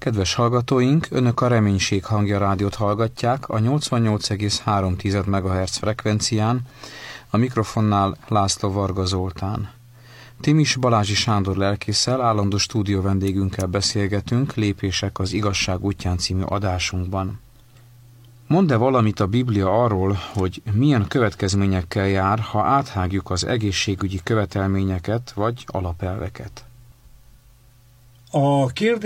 Kedves hallgatóink, Önök a Reménység Hangja rádiót hallgatják a 88,3 MHz frekvencián, a mikrofonnál László Varga Zoltán. Timis Balázsi Sándor lelkésszel, állandó stúdió vendégünkkel beszélgetünk Lépések az igazság útján című adásunkban. Mondd-e valamit a Biblia arról, hogy milyen következményekkel jár, ha áthágjuk az egészségügyi követelményeket vagy alapelveket? A kérdés